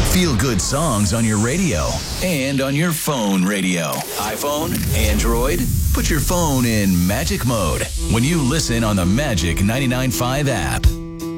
Feel-good songs on your radio and on your phone radio. iPhone, Android, put your phone in magic mode when you listen on the Magic 99.5 app.